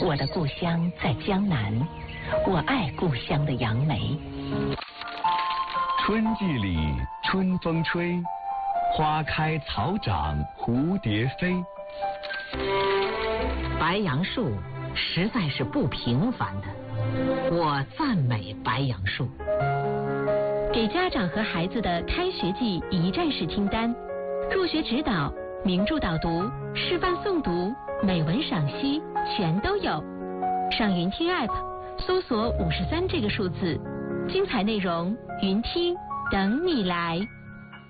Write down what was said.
我的故乡在江南，我爱故乡的杨梅。 春季里春风吹，花开草长蝴蝶飞。 白杨树实在是不平凡的，我赞美白杨树。 给家长和孩子的开学季一站式清单，入学指导、名著导读、示范诵读、美文赏析全都有。上云听 App 搜索53这个数字，精彩内容云听等你来。